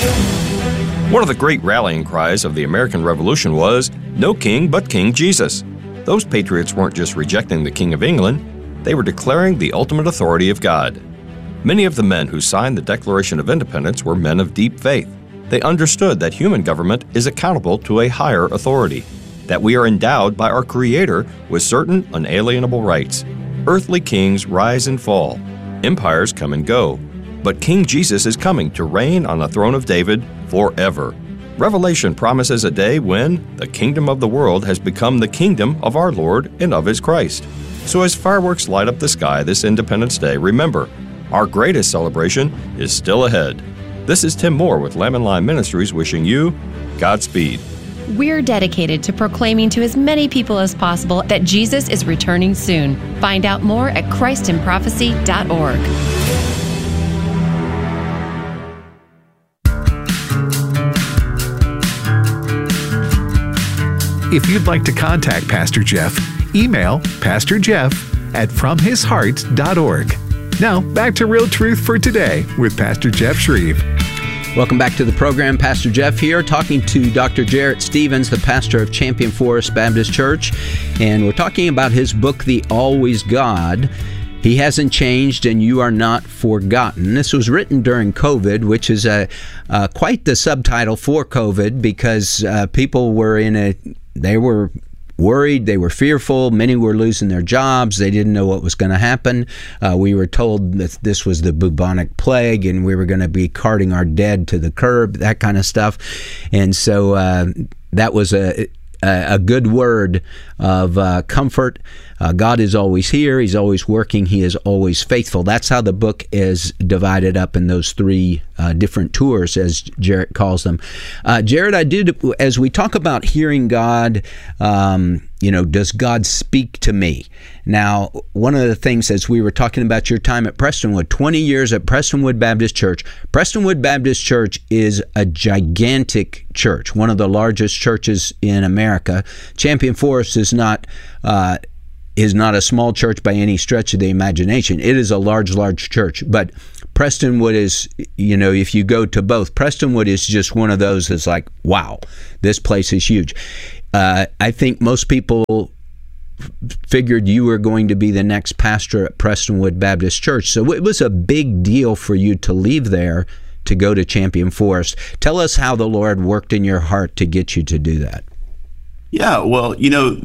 One of the great rallying cries of the American Revolution was, "No king but King Jesus." Those patriots weren't just rejecting the King of England, they were declaring the ultimate authority of God. Many of the men who signed the Declaration of Independence were men of deep faith. They understood that human government is accountable to a higher authority, that we are endowed by our Creator with certain unalienable rights. Earthly kings rise and fall, empires come and go, but King Jesus is coming to reign on the throne of David forever. Revelation promises a day when the kingdom of the world has become the kingdom of our Lord and of His Christ. So as fireworks light up the sky this Independence Day, remember, our greatest celebration is still ahead. This is Tim Moore with Lamb and Lion Ministries wishing you Godspeed. We're dedicated to proclaiming to as many people as possible that Jesus is returning soon. Find out more at christinprophecy.org. If you'd like to contact Pastor Jeff, email pastorjeff@fromhisheart.org. Now, back to Real Truth for Today with Pastor Jeff Shreve. Welcome back to the program. Pastor Jeff here, talking to Dr. Jarrett Stevens, the pastor of Champion Forest Baptist Church, and we're talking about his book, The Always God. He hasn't changed and you are not forgotten. This was written during COVID, which is quite the subtitle for COVID, because people were they were worried, they were fearful, many were losing their jobs, they didn't know what was going to happen. We were told that this was the bubonic plague and we were going to be carting our dead to the curb, that kind of stuff. And so that was a good word of comfort. God is always here. He's always working. He is always faithful. That's how the book is divided up in those three different tours, as Jarrett calls them. Jarrett, as we talk about hearing God, does God speak to me? Now, one of the things, as we were talking about your time at Prestonwood, 20 years at Prestonwood Baptist Church. Prestonwood Baptist Church is a gigantic church, one of the largest churches in America. Champion Forest is not a small church by any stretch of the imagination. It is a large church. But Prestonwood is, if you go to both, Prestonwood is just one of those that's like, wow, this place is huge. I think most people figured you were going to be the next pastor at Prestonwood Baptist Church. So it was a big deal for you to leave there to go to Champion Forest. Tell us how the Lord worked in your heart to get you to do that. Yeah, well,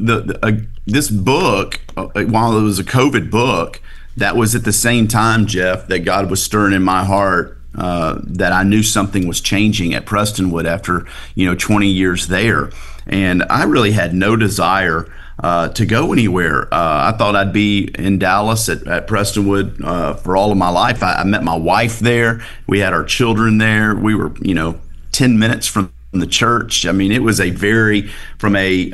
this book, while it was a COVID book, that was at the same time, Jeff, that God was stirring in my heart that I knew something was changing at Prestonwood after 20 years there, and I really had no desire to go anywhere. I thought I'd be in Dallas at Prestonwood for all of my life. I met my wife there. We had our children there. We were 10 minutes from the church. I mean, it was from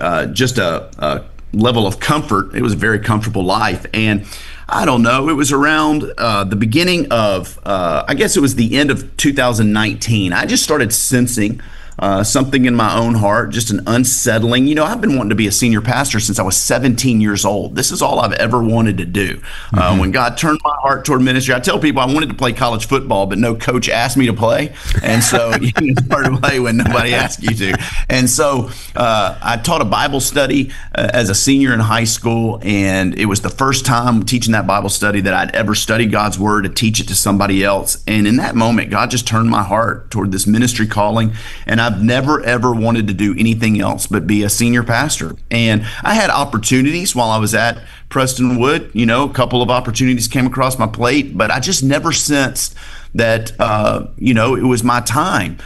a level of comfort. It was a very comfortable life. And I don't know, it was around the beginning of, I guess it was the end of 2019. I just started sensing something in my own heart, just an unsettling. I've been wanting to be a senior pastor since I was 17 years old. This is all I've ever wanted to do. When God turned my heart toward ministry, I tell people I wanted to play college football, but no coach asked me to play. And so it's hard to play when nobody asks you to. And so I taught a Bible study as a senior in high school, and it was the first time teaching that Bible study that I'd ever studied God's Word to teach it to somebody else. And in that moment, God just turned my heart toward this ministry calling, and I've never, ever wanted to do anything else but be a senior pastor. And I had opportunities while I was at Prestonwood. A couple of opportunities came across my plate, but I just never sensed that, it was my time.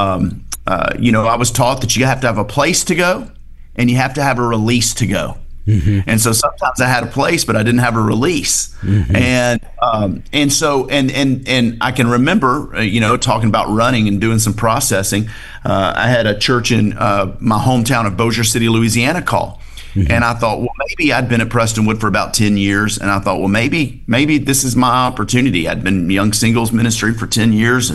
I was taught that you have to have a place to go and you have to have a release to go. Mm-hmm. And so sometimes I had a place, but I didn't have a release. Mm-hmm. And so I can remember, talking about running and doing some processing. I had a church in my hometown of Bossier City, Louisiana call. Mm-hmm. And I thought, well, maybe I'd been at Prestonwood for about 10 years. And I thought, well, maybe this is my opportunity. I'd been in young singles ministry for 10 years.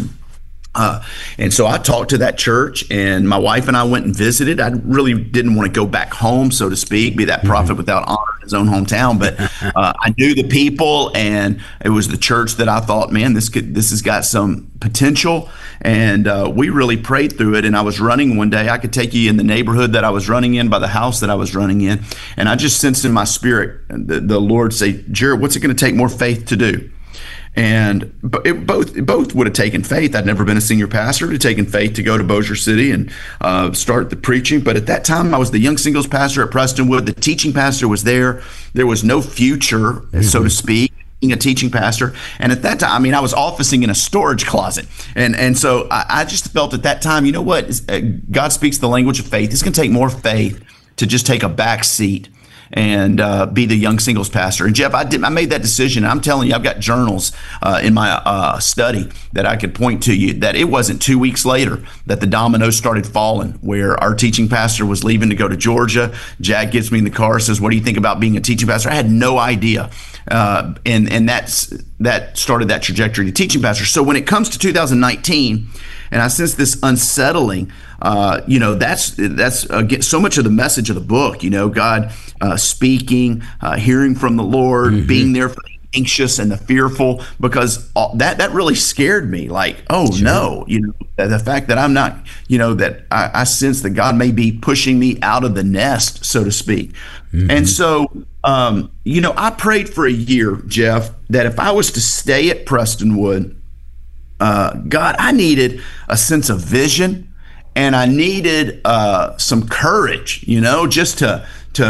And so I talked to that church, and my wife and I went and visited. I really didn't want to go back home, so to speak, be that prophet without honor his own hometown, but I knew the people, and it was the church that I thought, man, this has got some potential. And we really prayed through it. And I was running one day. I could take you in the neighborhood that I was running in, by the house that I was running in, and I just sensed in my spirit the Lord say, Jared, what's it going to take more faith to do? And both would have taken faith. I'd never been a senior pastor. It would have taken faith to go to Bossier City and start the preaching. But at that time, I was the young singles pastor at Prestonwood. The teaching pastor was there. There was no future, so to speak, being a teaching pastor. And at that time, I mean, I was officing in a storage closet. And so I just felt at that time, you know what? God speaks the language of faith. It's going to take more faith to just take a back seat and be the young singles pastor. And Jeff, I made that decision. I'm telling you, I've got journals in my study that I could point to you, that it wasn't 2 weeks later that the dominoes started falling, where our teaching pastor was leaving to go to Georgia. Jack gets me in the car, says, what do you think about being a teaching pastor? I had no idea. And that started that trajectory to teaching pastor. So when it comes to 2019, and I sense this unsettling, that's again, so much of the message of the book, God speaking, hearing from the Lord, being there for the anxious and the fearful, because that really scared me. Like, no, the fact that I'm not, that I sense that God may be pushing me out of the nest, so to speak. And so, I prayed for a year, Jeff, that if I was to stay at Prestonwood, God, I needed a sense of vision, and I needed some courage, just I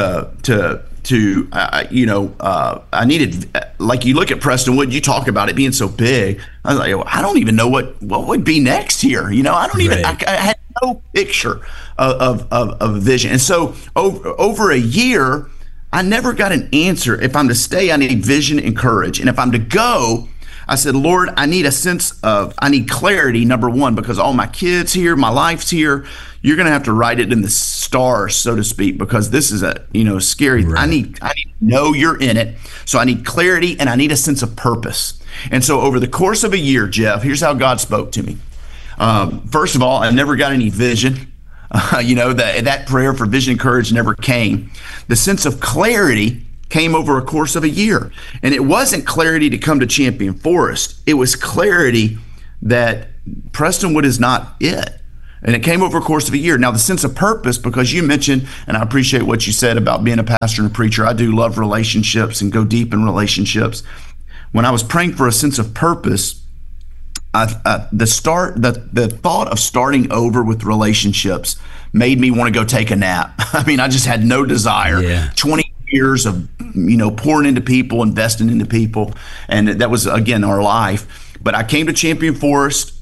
needed, like, you look at Prestonwood, you talk about it being so big. I was like, I don't even know what would be next here. I don't even, I had no picture of a vision. And so over a year, I never got an answer. If I'm to stay, I need vision and courage. And if I'm to go, I said, Lord, I need I need clarity, number one, because all my kids here, my life's here. You're going to have to write it in the stars, so to speak, because this is scary. Right. I need to know you're in it. So I need clarity, and I need a sense of purpose. And so over the course of a year, Jeff, here's how God spoke to me. First of all, I never got any vision. That prayer for vision and courage never came. The sense of clarity came over a course of a year. And it wasn't clarity to come to Champion Forest. It was clarity that Prestonwood is not it. And it came over a course of a year. Now, the sense of purpose, because you mentioned, and I appreciate what you said about being a pastor and a preacher. I do love relationships and go deep in relationships. When I was praying for a sense of purpose, the thought of starting over with relationships made me want to go take a nap. I mean, I just had no desire. Yeah. 20 years of pouring into people, investing into people, and that was, again, our life. But I came to Champion Forest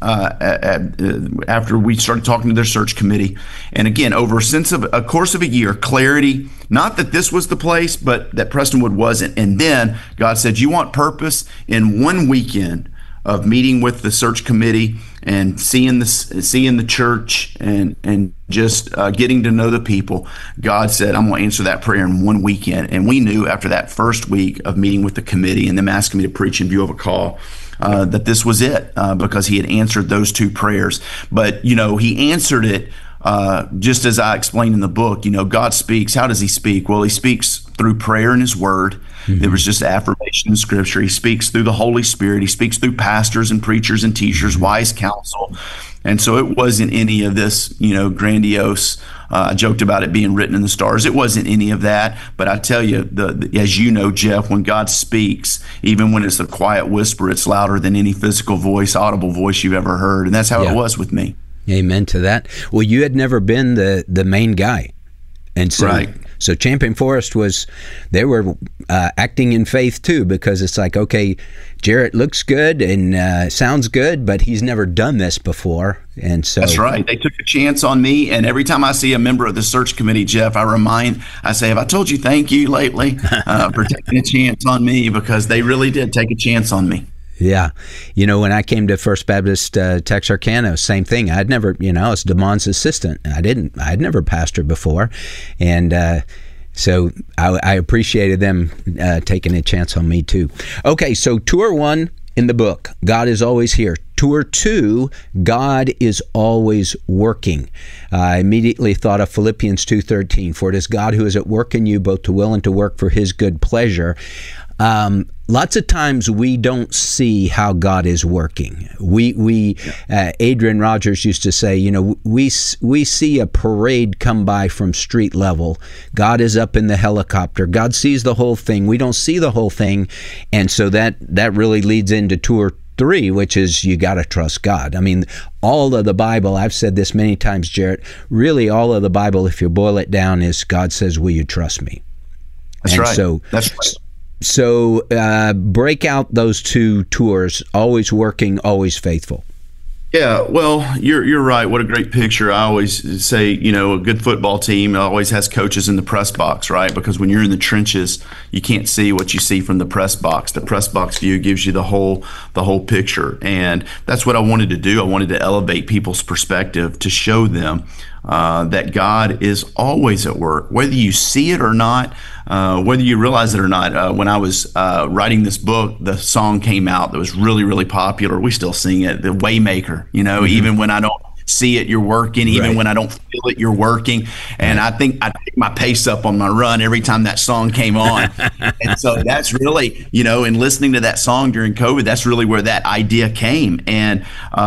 after we started talking to their search committee, and again, over a course of a year, clarity, not that this was the place, but that Prestonwood wasn't. And then God said, you want purpose? In one weekend of meeting with the search committee and seeing the church and just getting to know the people, God said, I'm going to answer that prayer in one weekend. And we knew after that first week of meeting with the committee and them asking me to preach in view of a call, that this was it, because he had answered those two prayers. But, he answered it just as I explained in the book. God speaks. How does he speak? Well, he speaks through prayer and his word. There was just affirmation in Scripture. He speaks through the Holy Spirit. He speaks through pastors and preachers and teachers, wise counsel. And so it wasn't any of this, grandiose. I joked about it being written in the stars. It wasn't any of that. But I tell you, as you know, Jeff, when God speaks, even when it's a quiet whisper, it's louder than any physical voice, audible voice you've ever heard. And that's how it was with me. Amen to that. Well, you had never been the main guy. And so, right. So Champion Forest they were acting in faith too, because it's like, okay, Jarrett looks good and sounds good, but he's never done this before. And so that's right. They took a chance on me. And every time I see a member of the search committee, Jeff, I say, have I told you thank you lately for taking a chance on me? Because they really did take a chance on me. Yeah. When I came to First Baptist Texarkana, same thing. I'd never, I was DeMond's assistant. I'd never pastored before. And so I appreciated them taking a chance on me too. Okay, so tour one in the book, God is Always Here. Tour 2, God is always working. I immediately thought of Philippians 2:13, for it is God who is at work in you both to will and to work for his good pleasure. Lots of times we don't see how God is working. Adrian Rogers used to say, we see a parade come by from street level. God is up in the helicopter. God sees the whole thing. We don't see the whole thing. And so that really leads into Tour 3, which is you got to trust God. I mean, all of the Bible, I've said this many times, Jarrett, really all of the Bible, if you boil it down, is God says, will you trust me? That's right. That's right. So break out those two tours, always working, always faithful. Yeah, well, you're right. What a great picture. I always say, a good football team always has coaches in the press box, right? Because when you're in the trenches, you can't see what you see from the press box. The press box view gives you the whole picture. And that's what I wanted to do. I wanted to elevate people's perspective to show them that God is always at work, whether you see it or not, whether you realize it or not. When I was writing this book, the song came out that was really, really popular. We still sing it, the Waymaker, even when I don't see it, you're working. Even when I don't feel it, you're working. And I think I picked my pace up on my run every time that song came on. And so that's really, in listening to that song during COVID, that's really where that idea came. And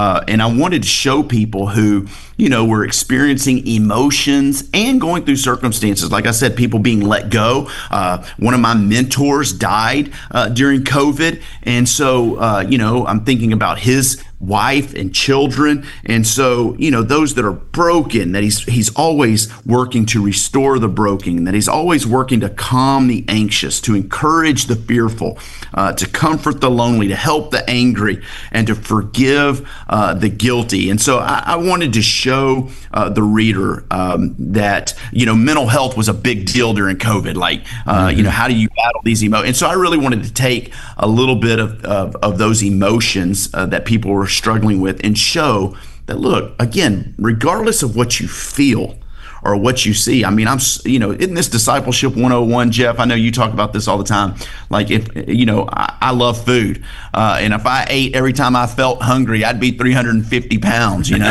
I wanted to show people who, were experiencing emotions and going through circumstances. Like I said, people being let go. One of my mentors died during COVID. And so, I'm thinking about his wife and children. And so, those that are broken, that he's always working to restore the broken, that he's always working to calm the anxious, to encourage the fearful, to comfort the lonely, to help the angry, and to forgive the guilty. And so I wanted to show the reader that, mental health was a big deal during COVID. Like, how do you battle these emotions? And so I really wanted to take a little bit of those emotions that people were struggling with and show that, look, again, regardless of what you feel or what you see, I mean, in this Discipleship 101, Jeff, I know you talk about this all the time. Like, if, I love food. And if I ate every time I felt hungry, I'd be 350 pounds, you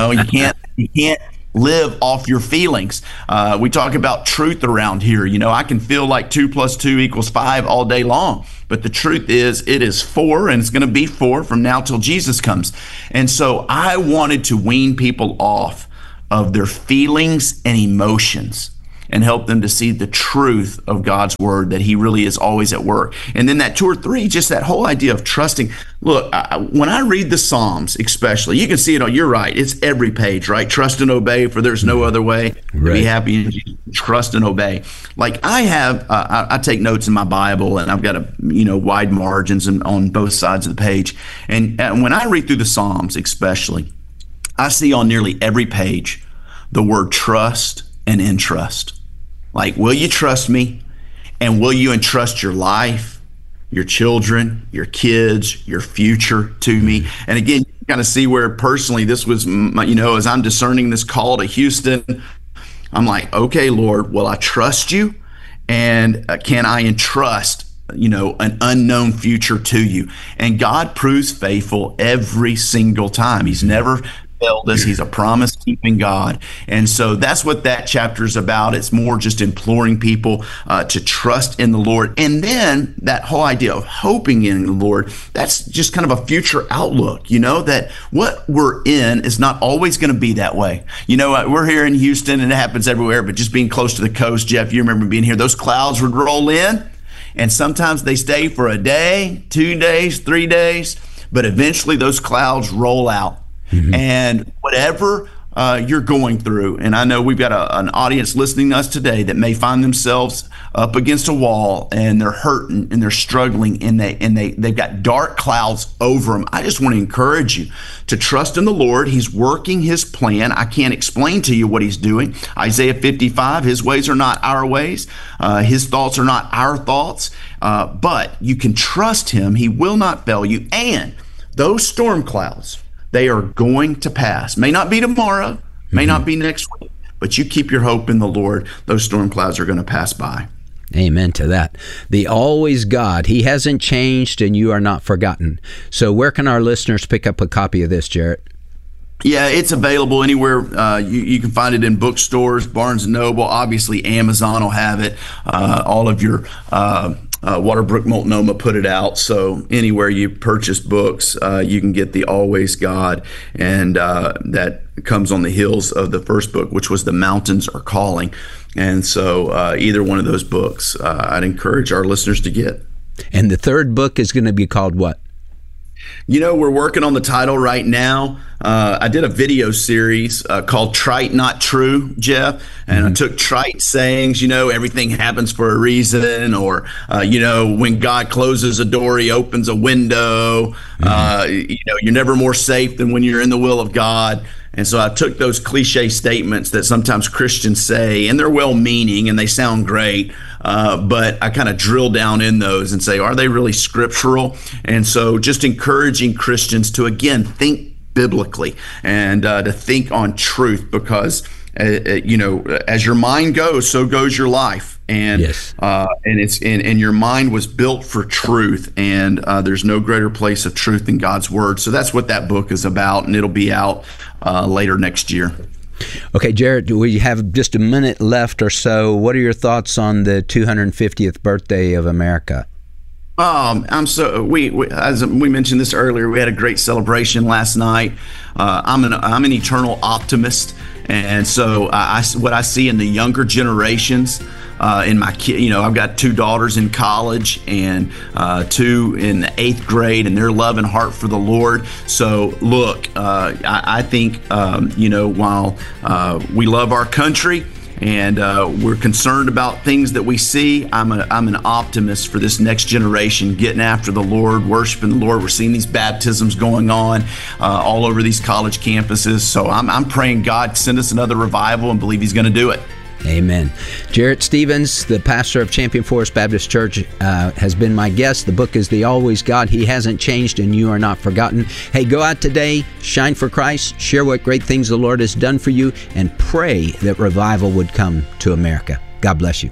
can't live off your feelings. We talk about truth around here. I can feel like 2 + 2 = 5 all day long. But the truth is, it is 4, and it's going to be 4 from now till Jesus comes. And so I wanted to wean people off of their feelings and emotions and help them to see the truth of God's word, that he really is always at work. And then that Tour 3, just that whole idea of trusting. Look, when I read the Psalms, especially, you can see it on, you're right, it's every page, right? Trust and obey, for there's no other way to be happy in Jesus. Trust and obey. Like I take notes in my Bible, and I've got wide margins on both sides of the page. And when I read through the Psalms, especially, I see on nearly every page the word trust and entrust. Like, will you trust me? And will you entrust your life, your children, your kids, your future to me? And again, you kind of see where personally this was, as I'm discerning this call to Houston, I'm like, okay, Lord, will I trust you? And can I entrust an unknown future to you? And God proves faithful every single time. He's never failed us. He's a promise-keeping God. And so that's what that chapter is about. It's more just imploring people to trust in the Lord. And then that whole idea of hoping in the Lord, that's just kind of a future outlook, that what we're in is not always going to be that way. We're here in Houston, and it happens everywhere, but just being close to the coast, Jeff, you remember being here, those clouds would roll in, and sometimes they stay for a day, 2 days, 3 days, but eventually those clouds roll out. Mm-hmm. And whatever you're going through, and I know we've got an audience listening to us today that may find themselves up against a wall, and they're hurting and they're struggling, and they've got dark clouds over them. I just want to encourage you to trust in the Lord. He's working his plan. I can't explain to you what he's doing. Isaiah 55, his ways are not our ways. His thoughts are not our thoughts. But you can trust him. He will not fail you. And those storm clouds, they are going to pass. May not be tomorrow, may not be next week, but you keep your hope in the Lord. Those storm clouds are going to pass by. Amen to that. The Always God. He hasn't changed and you are not forgotten. So where can our listeners pick up a copy of this, Jarrett? Yeah, it's available anywhere. You can find it in bookstores, Barnes & Noble. Obviously, Amazon will have it. All of your Waterbrook Multnomah put it out. So anywhere you purchase books, you can get The Always God. And that comes on the heels of the first book, which was The Mountains Are Calling. And so either one of those books, I'd encourage our listeners to get. And the third book is going to be called what? We're working on the title right now. I did a video series called Trite Not True, Jeff, and I took trite sayings, everything happens for a reason, or, when God closes a door, he opens a window. You're never more safe than when you're in the will of God. And so I took those cliche statements that sometimes Christians say, and they're well-meaning and they sound great, but I kind of drill down in those and say, are they really scriptural? And so just encouraging Christians to, again, think biblically and to think on truth, because as your mind goes, so goes your life. And yes. And your mind was built for truth, and there's no greater place of truth than God's word. So that's what that book is about, and it'll be out later next year. Okay, Jarrett, we have just a minute left or so. What are your thoughts on the 250th birthday of America? We as we mentioned this earlier, we had a great celebration last night. I'm an eternal optimist, and so what I see in the younger generations, in my kid, I've got 2 daughters in college and 2 in the 8th grade, and their love and heart for the Lord. So look, I think while we love our country and we're concerned about things that we see, I'm an optimist for this next generation getting after the Lord, worshiping the Lord. We're seeing these baptisms going on all over these college campuses. So I'm praying God send us another revival, and believe he's going to do it. Amen. Jarrett Stephens, the pastor of Champion Forest Baptist Church, has been my guest. The book is The Always God. He hasn't changed and you are not forgotten. Hey, go out today, shine for Christ, share what great things the Lord has done for you, and pray that revival would come to America. God bless you.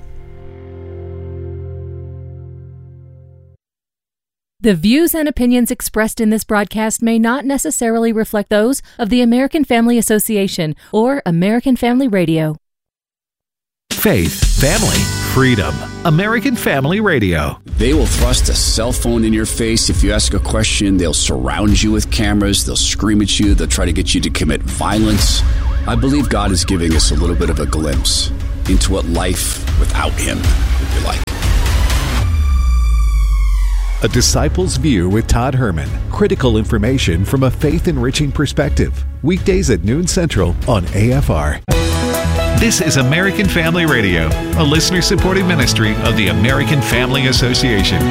The views and opinions expressed in this broadcast may not necessarily reflect those of the American Family Association or American Family Radio. Faith, family, freedom. American Family Radio. They will thrust a cell phone in your face. If you ask a question, they'll surround you with cameras. They'll scream at you. They'll try to get you to commit violence. I believe God is giving us a little bit of a glimpse into what life without Him would be like. A Disciple's View with Todd Herman. Critical information from a faith-enriching perspective. Weekdays at noon Central on AFR. This is American Family Radio, a listener-supported ministry of the American Family Association.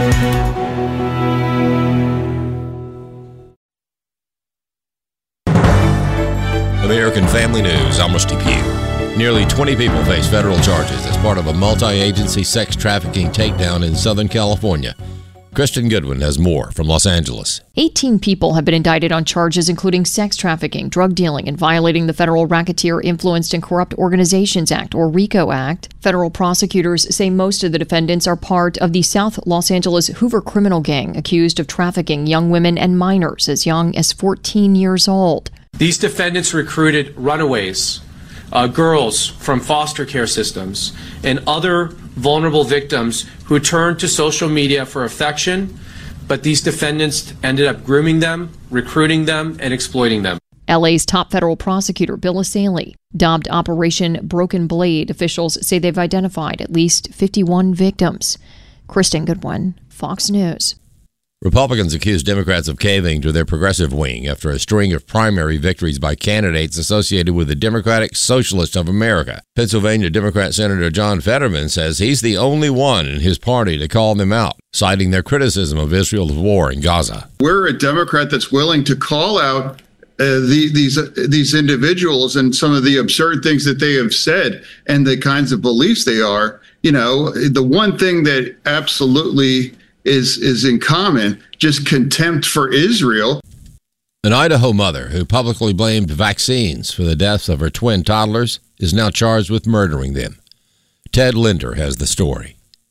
American Family News, I'm Rusty Pugh. Nearly 20 people face federal charges as part of a multi-agency sex trafficking takedown in Southern California. Kristen Goodwin has more from Los Angeles. 18 people have been indicted on charges including sex trafficking, drug dealing, and violating the Federal Racketeer Influenced and Corrupt Organizations Act, or RICO Act. Federal prosecutors say most of the defendants are part of the South Los Angeles Hoover criminal gang accused of trafficking young women and minors as young as 14 years old. These defendants recruited runaways, girls from foster care systems, and other vulnerable victims who turned to social media for affection, but these defendants ended up grooming them, recruiting them, and exploiting them. LA's top federal prosecutor, Bill Asaley, dubbed Operation Broken Blade. Officials say they've identified at least 51 victims. Kristen Goodwin, Fox News. Republicans accuse Democrats of caving to their progressive wing after a string of primary victories by candidates associated with the Democratic Socialists of America. Pennsylvania Democrat Senator John Fetterman says he's the only one in his party to call them out, citing their criticism of Israel's war in Gaza. We're a Democrat that's willing to call out these individuals and some of the absurd things that they have said and the kinds of beliefs they are. The one thing that absolutely is in common, just contempt for Israel. An Idaho mother who publicly blamed vaccines for the deaths of her twin toddlers is now charged with murdering them. Ted Linder has the story.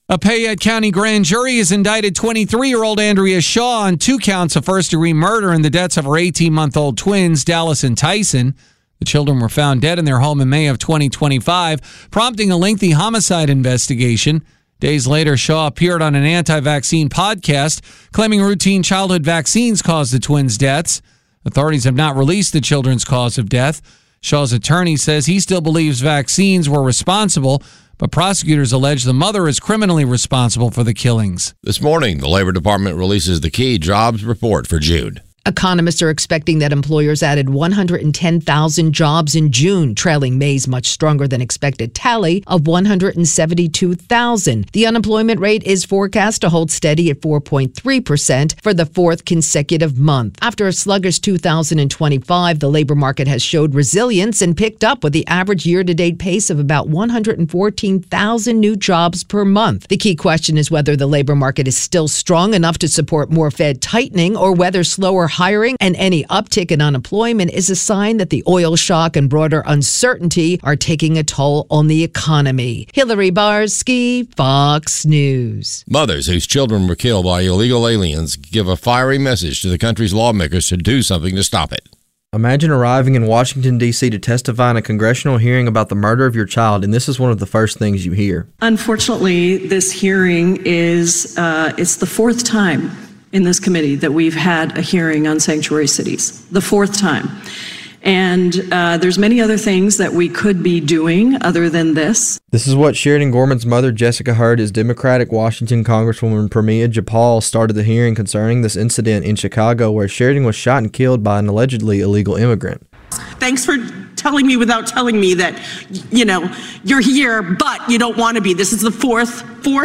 A Payette County grand jury has indicted 23-year-old Andrea Shaw on 2 counts of first-degree murder in the deaths of her 18-month-old twins, Dallas and Tyson. The children were found dead in their home in May of 2025, prompting a lengthy homicide investigation. Days later, Shaw appeared on an anti-vaccine podcast, claiming routine childhood vaccines caused the twins' deaths. Authorities have not released the children's cause of death. Shaw's attorney says he still believes vaccines were responsible, but prosecutors allege the mother is criminally responsible for the killings. This morning, the Labor Department releases the key jobs report for June. Economists are expecting that employers added 110,000 jobs in June, trailing May's much stronger than expected tally of 172,000. The unemployment rate is forecast to hold steady at 4.3% for the 4th consecutive month. After a sluggish 2025, the labor market has showed resilience and picked up with the average year-to-date pace of about 114,000 new jobs per month. The key question is whether the labor market is still strong enough to support more Fed tightening or whether slower hiring and any uptick in unemployment is a sign that the oil shock and broader uncertainty are taking a toll on the economy. Hillary Barsky, Fox News. Mothers whose children were killed by illegal aliens give a fiery message to the country's lawmakers to do something to stop it. Imagine arriving in Washington, D.C. to testify in a congressional hearing about the murder of your child, and this is one of the first things you hear. Unfortunately, this hearing is it's the 4th time in this committee that we've had a hearing on sanctuary cities, the 4th time. And there's many other things that we could be doing other than this. This is what Sheridan Gorman's mother, Jessica, heard as Democratic Washington Congresswoman Pramila Jayapal started the hearing concerning this incident in Chicago where Sheridan was shot and killed by an allegedly illegal immigrant. Thanks for telling me without telling me that, you're here, but you don't want to be. This is the fourth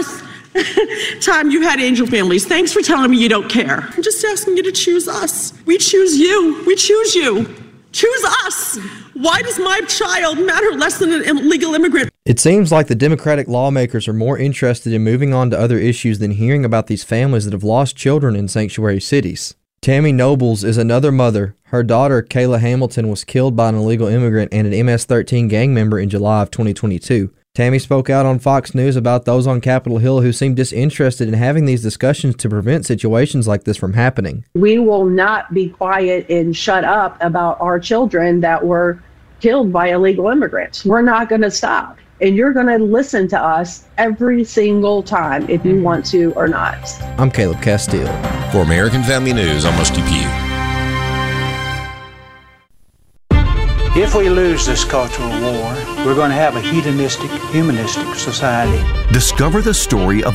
time you had angel families. Thanks for telling me you don't care. I'm just asking you to choose us. We choose you. We choose you. Choose us. Why does my child matter less than an illegal immigrant? It seems like the Democratic lawmakers are more interested in moving on to other issues than hearing about these families that have lost children in sanctuary cities. Tammy Nobles is another mother. Her daughter, Kayla Hamilton, was killed by an illegal immigrant and an MS-13 gang member in July of 2022. Tammy spoke out on Fox News about those on Capitol Hill who seem disinterested in having these discussions to prevent situations like this from happening. We will not be quiet and shut up about our children that were killed by illegal immigrants. We're not going to stop. And you're going to listen to us every single time if you want to or not. I'm Caleb Castile. For American Family News, I'm Rusty Pugh. If we lose this cultural war, we're going to have a hedonistic, humanistic society. Discover the story of